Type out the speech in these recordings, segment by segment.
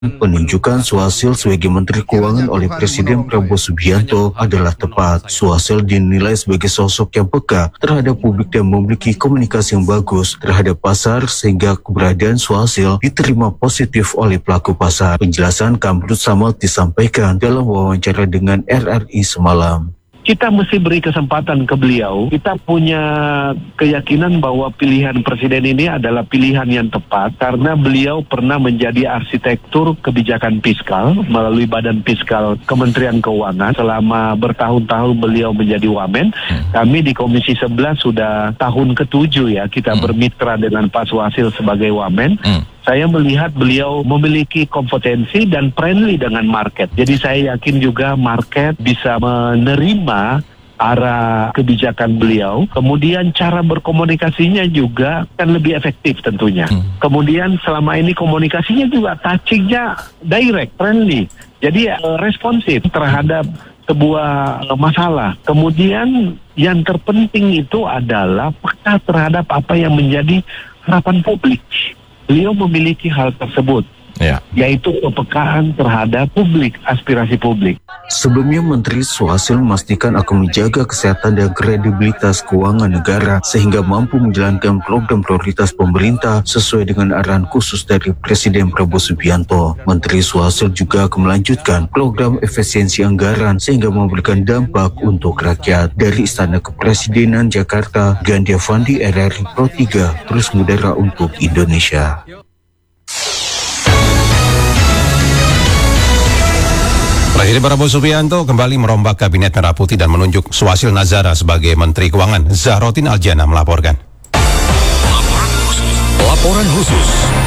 Penunjukan Suhasil sebagai Menteri Keuangan oleh Presiden Prabowo Subianto adalah tepat. Suhasil dinilai sebagai sosok yang peka terhadap publik dan memiliki komunikasi yang bagus terhadap pasar sehingga keberadaan Suhasil diterima positif oleh pelaku pasar. Penjelasan Kamrud Samad disampaikan dalam wawancara dengan RRI semalam. Kita mesti beri kesempatan ke beliau. Kita punya keyakinan bahwa pilihan presiden ini adalah pilihan yang tepat karena beliau pernah menjadi arsitektur kebijakan fiskal melalui Badan Fiskal Kementerian Keuangan. Selama bertahun-tahun beliau menjadi wamen. Kami di Komisi 11 sudah tahun ke-7 ya kita bermitra dengan Pak Suhasil sebagai wamen. Saya melihat beliau memiliki kompetensi dan friendly dengan market. Jadi saya yakin juga market bisa menerima arah kebijakan beliau. Kemudian cara berkomunikasinya juga kan lebih efektif tentunya. Kemudian selama ini komunikasinya juga touchingnya direct, friendly. Jadi responsif terhadap sebuah masalah. Kemudian yang terpenting itu adalah peka terhadap apa yang menjadi harapan publik. Beliau memiliki hal tersebut, yaitu kepekaan terhadap publik, aspirasi publik. Sebelumnya, Menteri Suhasil memastikan akan menjaga kesehatan dan kredibilitas keuangan negara sehingga mampu menjalankan program prioritas pemerintah sesuai dengan arahan khusus dari Presiden Prabowo Subianto. Menteri Suhasil juga akan melanjutkan program efisiensi anggaran sehingga memberikan dampak untuk rakyat. Dari Istana Kepresidenan Jakarta, Gandhi Avandi, RRI Pro 3, terus mengudara untuk Indonesia. Presiden Prabowo Subianto kembali merombak Kabinet Merah Putih dan menunjuk Suhasil Nazara sebagai Menteri Keuangan. Zahrotin Aljana melaporkan. Laporan khusus.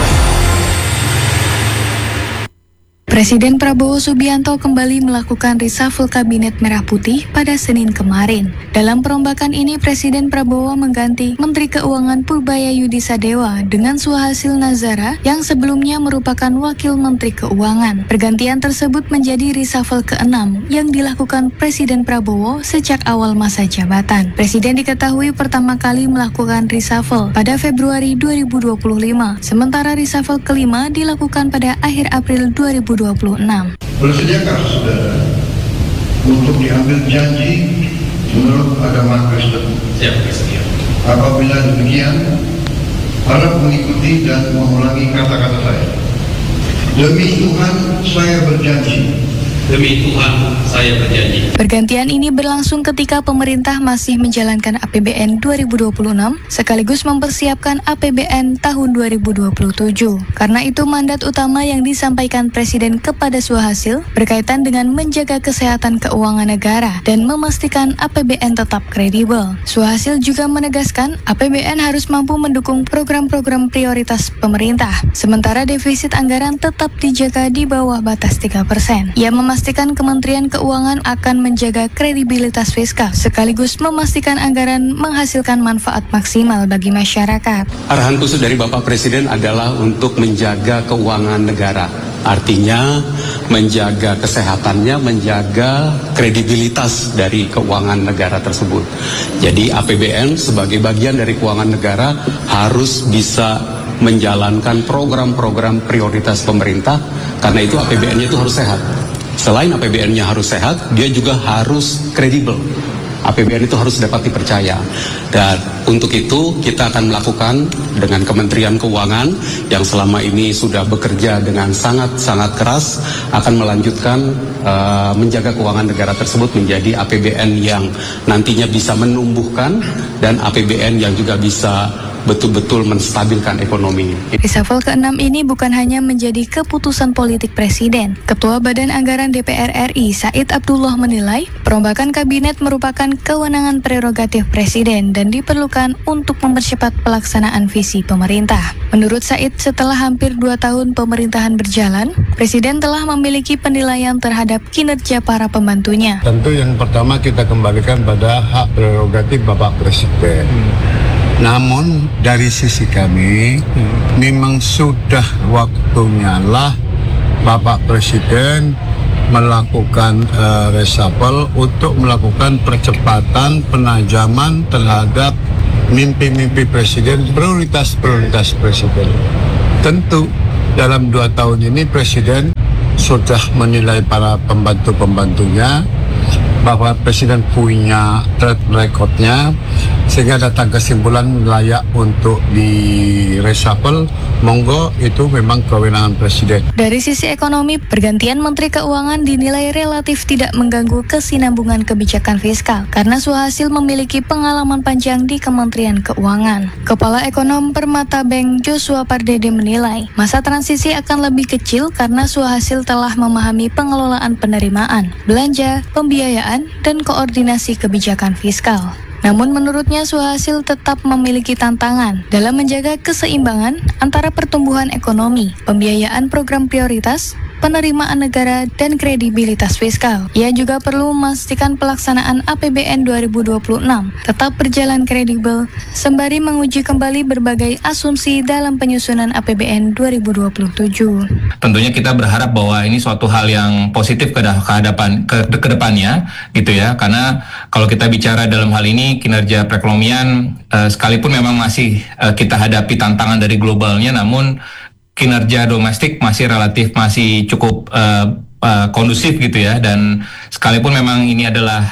Presiden Prabowo Subianto kembali melakukan reshuffle Kabinet Merah Putih pada Senin kemarin. Dalam perombakan ini, Presiden Prabowo mengganti Menteri Keuangan Purbaya Yudi Sadewa dengan Suhasil Nazara yang sebelumnya merupakan Wakil Menteri Keuangan. Pergantian tersebut menjadi reshuffle ke-6 yang dilakukan Presiden Prabowo sejak awal masa jabatan. Presiden diketahui pertama kali melakukan reshuffle pada Februari 2025, sementara reshuffle kelima dilakukan pada akhir April 2026. Bersediakah saudara untuk diambil janji menurut agama Kristen? Siap, bersedia. Apabila demikian, harap mengikuti dan mengulangi kata-kata saya. Demi Tuhan, saya berjanji. Demi Tuhan, saya berjanji. Pergantian ini berlangsung ketika pemerintah masih menjalankan APBN 2026 sekaligus mempersiapkan APBN tahun 2027. Karena itu mandat utama yang disampaikan Presiden kepada Suhasil berkaitan dengan menjaga kesehatan keuangan negara dan memastikan APBN tetap kredibel. Suhasil juga menegaskan APBN harus mampu mendukung program-program prioritas pemerintah, sementara defisit anggaran tetap dijaga di bawah batas 3%. Ia memastikan Kementerian Keuangan akan menjaga kredibilitas fiskal sekaligus memastikan anggaran menghasilkan manfaat maksimal bagi masyarakat. Arahan khusus dari Bapak Presiden adalah untuk menjaga keuangan negara. Artinya menjaga kesehatannya, menjaga kredibilitas dari keuangan negara tersebut. Jadi APBN sebagai bagian dari keuangan negara harus bisa menjalankan program-program prioritas pemerintah, karena itu APBN-nya itu harus sehat. Selain APBN-nya harus sehat, dia juga harus kredibel. APBN itu harus dapat dipercaya. Dan untuk itu kita akan melakukan dengan Kementerian Keuangan yang selama ini sudah bekerja dengan sangat-sangat keras, akan melanjutkan menjaga keuangan negara tersebut menjadi APBN yang nantinya bisa menumbuhkan dan APBN yang juga bisa betul-betul menstabilkan ekonomi. Reshuffle ke-6 ini bukan hanya menjadi keputusan politik Presiden. Ketua Badan Anggaran DPR RI, Said Abdullah menilai, perombakan kabinet merupakan kewenangan prerogatif Presiden dan diperlukan untuk mempercepat pelaksanaan visi pemerintah. Menurut Said, setelah hampir 2 tahun pemerintahan berjalan, Presiden telah memiliki penilaian terhadap kinerja para pembantunya. Tentu yang pertama kita kembalikan pada hak prerogatif Bapak Presiden. Namun dari sisi kami memang sudah waktunya lah Bapak Presiden melakukan reshuffle untuk melakukan percepatan penajaman terhadap mimpi-mimpi Presiden, prioritas-prioritas Presiden. Tentu dalam 2 tahun ini Presiden sudah menilai para pembantu-pembantunya bahwa Presiden punya track recordnya, sehingga datang kesimpulan layak untuk di reshuffle. Monggo, itu memang kewenangan Presiden. Dari sisi ekonomi, pergantian Menteri Keuangan dinilai relatif tidak mengganggu kesinambungan kebijakan fiskal karena Suhasil memiliki pengalaman panjang di Kementerian Keuangan. Kepala Ekonom Permata Bank Joshua Pardede menilai masa transisi akan lebih kecil karena Suhasil telah memahami pengelolaan penerimaan, belanja, pembiayaan, dan koordinasi kebijakan fiskal. Namun menurutnya Suhasil tetap memiliki tantangan dalam menjaga keseimbangan antara pertumbuhan ekonomi, pembiayaan program prioritas, penerimaan negara, dan kredibilitas fiskal. Ia juga perlu memastikan pelaksanaan APBN 2026 tetap berjalan kredibel, sembari menguji kembali berbagai asumsi dalam penyusunan APBN 2027. Tentunya kita berharap bahwa ini suatu hal yang positif ke depannya, gitu ya, karena kalau kita bicara dalam hal ini kinerja perekonomian, sekalipun memang masih kita hadapi tantangan dari globalnya, namun kinerja domestik masih cukup kondusif gitu ya, dan sekalipun memang ini adalah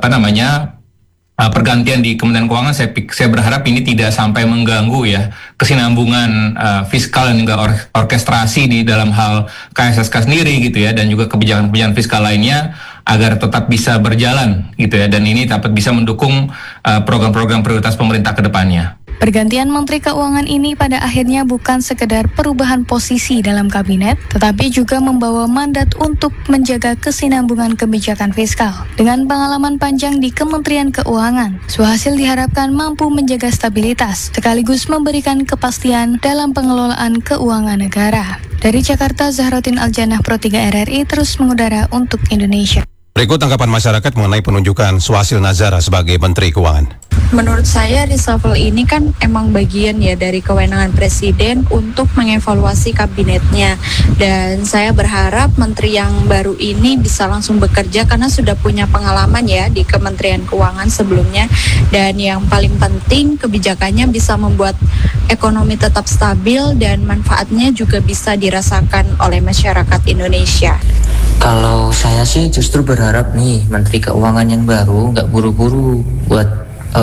pergantian di Kementerian Keuangan, saya berharap ini tidak sampai mengganggu ya kesinambungan fiskal dan juga orkestrasi di dalam hal KSSK sendiri gitu ya, dan juga kebijakan-kebijakan fiskal lainnya agar tetap bisa berjalan gitu ya, dan ini dapat bisa mendukung program-program prioritas pemerintah ke depannya. Pergantian Menteri Keuangan ini pada akhirnya bukan sekedar perubahan posisi dalam kabinet, tetapi juga membawa mandat untuk menjaga kesinambungan kebijakan fiskal. Dengan pengalaman panjang di Kementerian Keuangan, Suhasil diharapkan mampu menjaga stabilitas, sekaligus memberikan kepastian dalam pengelolaan keuangan negara. Dari Jakarta, Zahrotin Aljanah, Pro 3 RRI terus mengudara untuk Indonesia. Berikut tanggapan masyarakat mengenai penunjukan Suhasil Nazara sebagai Menteri Keuangan. Menurut saya reshuffle ini kan emang bagian ya dari kewenangan Presiden untuk mengevaluasi kabinetnya, dan saya berharap Menteri yang baru ini bisa langsung bekerja karena sudah punya pengalaman ya di Kementerian Keuangan sebelumnya, dan yang paling penting kebijakannya bisa membuat ekonomi tetap stabil dan manfaatnya juga bisa dirasakan oleh masyarakat Indonesia. Kalau saya sih justru berharap nih Menteri Keuangan yang baru nggak buru-buru buat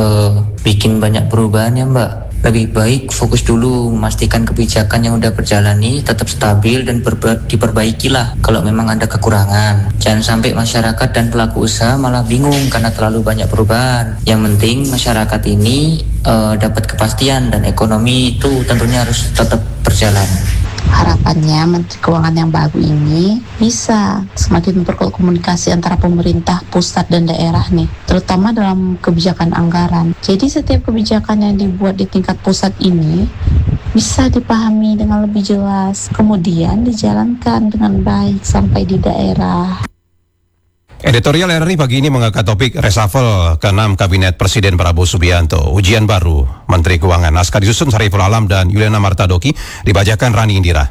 bikin banyak perubahan ya Mbak. Lebih baik fokus dulu memastikan kebijakan yang udah berjalan nih tetap stabil dan diperbaikilah kalau memang ada kekurangan. Jangan sampai masyarakat dan pelaku usaha malah bingung karena terlalu banyak perubahan. Yang penting masyarakat ini dapat kepastian dan ekonomi itu tentunya harus tetap berjalan. Harapannya Menteri Keuangan yang baru ini bisa semakin memperkuat komunikasi antara pemerintah pusat dan daerah nih, terutama dalam kebijakan anggaran. Jadi setiap kebijakan yang dibuat di tingkat pusat ini bisa dipahami dengan lebih jelas, kemudian dijalankan dengan baik sampai di daerah. Editorial RRI pagi ini mengangkat topik reshuffle ke-6 Kabinet Presiden Prabowo Subianto. Ujian baru Menteri Keuangan. Naskah disusun Sariful Alam dan Yuliana Martadoki, dibacakan Rani Indira.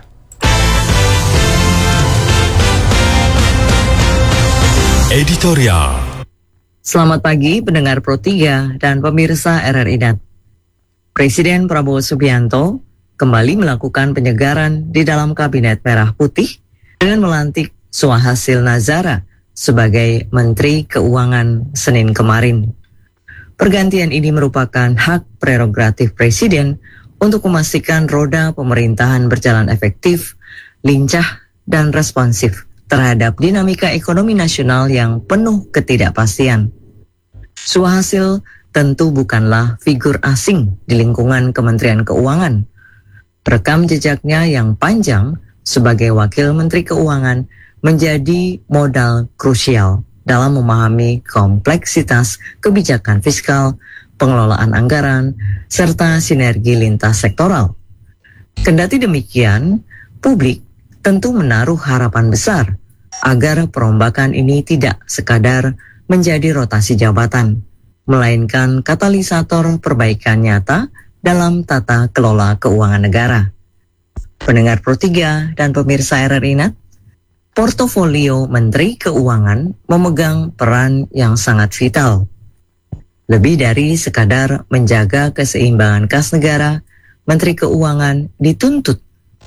Editorial. Selamat pagi pendengar Pro 3 dan pemirsa RRI Net. Presiden Prabowo Subianto kembali melakukan penyegaran di dalam Kabinet Merah Putih dengan melantik Suhasil Nazara sebagai Menteri Keuangan Senin kemarin. Pergantian ini merupakan hak prerogatif Presiden untuk memastikan roda pemerintahan berjalan efektif, lincah, dan responsif terhadap dinamika ekonomi nasional yang penuh ketidakpastian. Suhasil tentu bukanlah figur asing di lingkungan Kementerian Keuangan. Rekam jejaknya yang panjang sebagai Wakil Menteri Keuangan menjadi modal krusial dalam memahami kompleksitas kebijakan fiskal, pengelolaan anggaran, serta sinergi lintas sektoral. Kendati demikian, publik tentu menaruh harapan besar agar perombakan ini tidak sekadar menjadi rotasi jabatan, melainkan katalisator perbaikan nyata dalam tata kelola keuangan negara. Pendengar Pro 3 dan pemirsa RRI Net, portofolio Menteri Keuangan memegang peran yang sangat vital. Lebih dari sekadar menjaga keseimbangan kas negara, Menteri Keuangan dituntut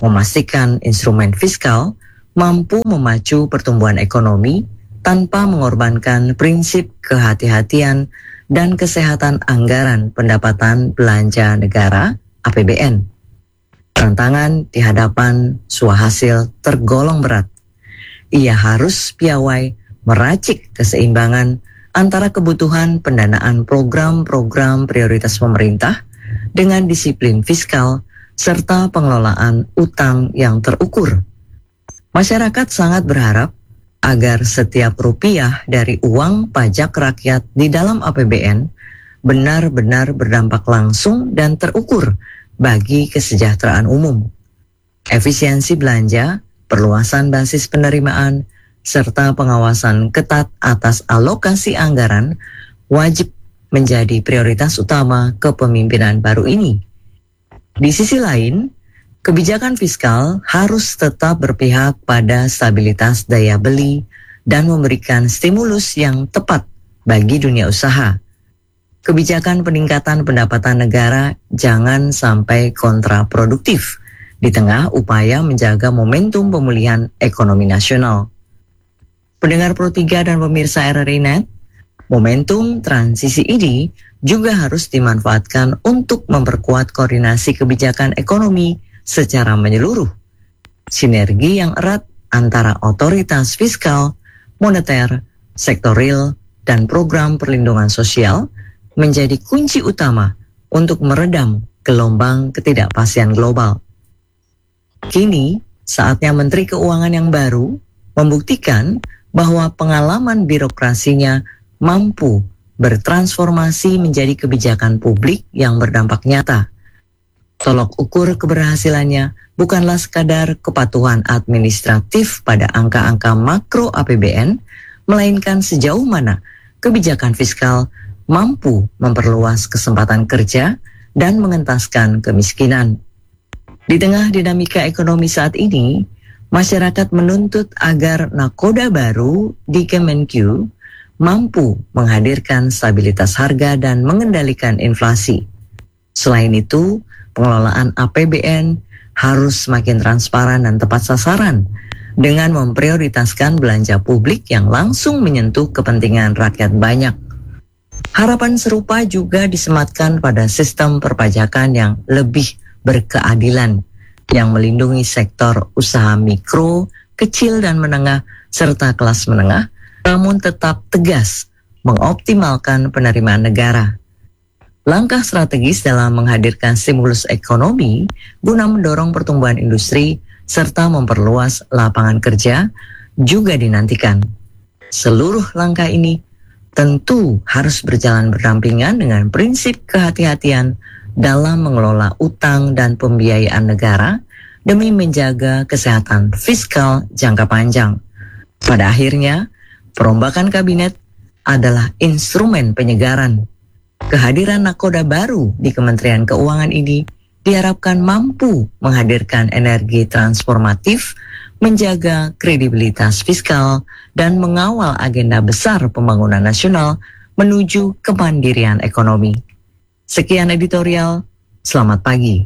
memastikan instrumen fiskal mampu memacu pertumbuhan ekonomi tanpa mengorbankan prinsip kehati-hatian dan kesehatan anggaran pendapatan belanja negara (APBN). Tantangan di hadapan swahasil tergolong berat. Ia harus piawai meracik keseimbangan antara kebutuhan pendanaan program-program prioritas pemerintah dengan disiplin fiskal serta pengelolaan utang yang terukur. Masyarakat sangat berharap agar setiap rupiah dari uang pajak rakyat di dalam APBN benar-benar berdampak langsung dan terukur bagi kesejahteraan umum. Efisiensi belanja, perluasan basis penerimaan, serta pengawasan ketat atas alokasi anggaran wajib menjadi prioritas utama kepemimpinan baru ini. Di sisi lain, kebijakan fiskal harus tetap berpihak pada stabilitas daya beli dan memberikan stimulus yang tepat bagi dunia usaha. Kebijakan peningkatan pendapatan negara jangan sampai kontraproduktif di tengah upaya menjaga momentum pemulihan ekonomi nasional. Pendengar Pro 3 dan pemirsa RRI Net, momentum transisi ini juga harus dimanfaatkan untuk memperkuat koordinasi kebijakan ekonomi secara menyeluruh. Sinergi yang erat antara otoritas fiskal, moneter, sektor real, dan program perlindungan sosial menjadi kunci utama untuk meredam gelombang ketidakpastian global. Kini, saatnya Menteri Keuangan yang baru membuktikan bahwa pengalaman birokrasinya mampu bertransformasi menjadi kebijakan publik yang berdampak nyata. Tolok ukur keberhasilannya bukanlah sekadar kepatuhan administratif pada angka-angka makro APBN, melainkan sejauh mana kebijakan fiskal mampu memperluas kesempatan kerja dan mengentaskan kemiskinan. Di tengah dinamika ekonomi saat ini, masyarakat menuntut agar nakoda baru di Kemenq mampu menghadirkan stabilitas harga dan mengendalikan inflasi. Selain itu, pengelolaan APBN harus semakin transparan dan tepat sasaran dengan memprioritaskan belanja publik yang langsung menyentuh kepentingan rakyat banyak. Harapan serupa juga disematkan pada sistem perpajakan yang lebih berkeadilan, yang melindungi sektor usaha mikro, kecil dan menengah, serta kelas menengah, namun tetap tegas mengoptimalkan penerimaan negara. Langkah strategis dalam menghadirkan stimulus ekonomi guna mendorong pertumbuhan industri serta memperluas lapangan kerja juga dinantikan. Seluruh langkah ini tentu harus berjalan berdampingan dengan prinsip kehati-hatian dalam mengelola utang dan pembiayaan negara demi menjaga kesehatan fiskal jangka panjang. Pada akhirnya, perombakan kabinet adalah instrumen penyegaran. Kehadiran nakoda baru di Kementerian Keuangan ini diharapkan mampu menghadirkan energi transformatif, menjaga kredibilitas fiskal, dan mengawal agenda besar pembangunan nasional menuju kemandirian ekonomi. Sekian editorial, selamat pagi.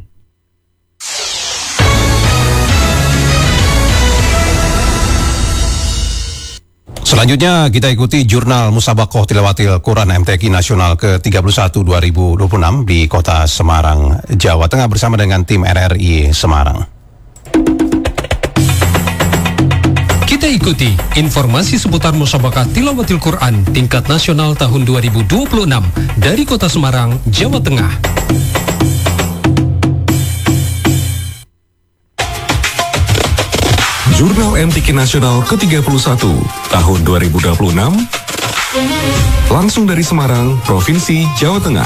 Selanjutnya kita ikuti jurnal Musabakoh Tilawatil Quran MTQ Nasional ke-31 2026 di Kota Semarang, Jawa Tengah bersama dengan tim RRI Semarang. Kita ikuti informasi seputar Musabakah Tilawatil Quran tingkat nasional tahun 2026 dari Kota Semarang, Jawa Tengah. Jurnal MTQ Nasional ke-31 tahun 2026 langsung dari Semarang, Provinsi Jawa Tengah.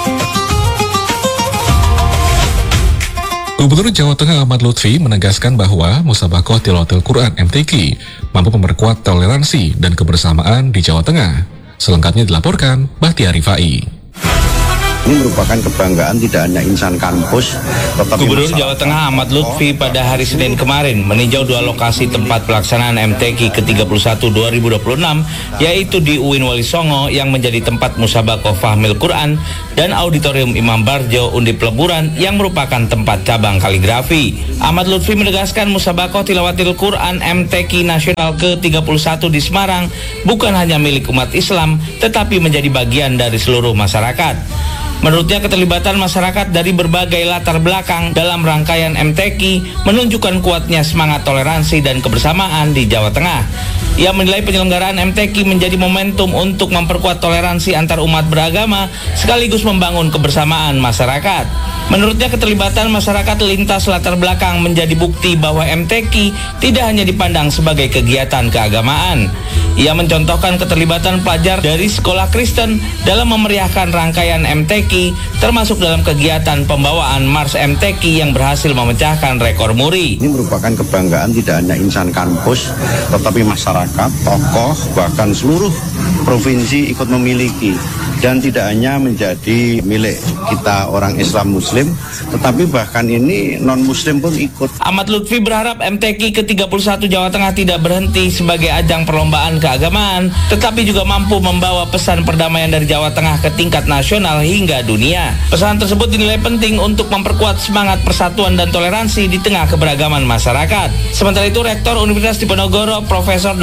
Gubernur Jawa Tengah Ahmad Lutfi menegaskan bahwa Musabakoh Tilawatil Quran MTQ mampu memperkuat toleransi dan kebersamaan di Jawa Tengah. Selengkapnya dilaporkan Bahtiar Rifai. Ini merupakan kebanggaan tidak hanya insan kampus, tetapi Gubernur Jawa Tengah Ahmad Lutfi pada hari Senin kemarin meninjau 2 lokasi tempat pelaksanaan MTQ ke-31 2026, yaitu di UIN Wali Songo yang menjadi tempat musabakoh Fahmil Quran dan Auditorium Imam Barjo Undip Leburan yang merupakan tempat cabang kaligrafi. Ahmad Lutfi menegaskan musabakoh Tilawatil Quran MTQ Nasional ke-31 di Semarang bukan hanya milik umat Islam, tetapi menjadi bagian dari seluruh masyarakat. Menurutnya keterlibatan masyarakat dari berbagai latar belakang dalam rangkaian MTQ menunjukkan kuatnya semangat toleransi dan kebersamaan di Jawa Tengah. Ia menilai penyelenggaraan MTQ menjadi momentum untuk memperkuat toleransi antar umat beragama sekaligus membangun kebersamaan masyarakat. Menurutnya keterlibatan masyarakat lintas latar belakang menjadi bukti bahwa MTQ tidak hanya dipandang sebagai kegiatan keagamaan. Ia mencontohkan keterlibatan pelajar dari sekolah Kristen dalam memeriahkan rangkaian MTQ, termasuk dalam kegiatan pembawaan Mars MTQ yang berhasil memecahkan rekor muri. Ini merupakan kebanggaan tidak hanya insan kampus, tetapi masyarakat, tokoh, bahkan seluruh provinsi ikut memiliki. Dan tidak hanya menjadi milik kita orang Islam Muslim, tetapi bahkan ini non-Muslim pun ikut. Ahmad Lutfi berharap MTQ ke-31 Jawa Tengah tidak berhenti sebagai ajang perlombaan keagamaan, tetapi juga mampu membawa pesan perdamaian dari Jawa Tengah ke tingkat nasional hingga dunia. Pesan tersebut dinilai penting untuk memperkuat semangat persatuan dan toleransi di tengah keberagaman masyarakat. Sementara itu, Rektor Universitas Diponegoro, Profesor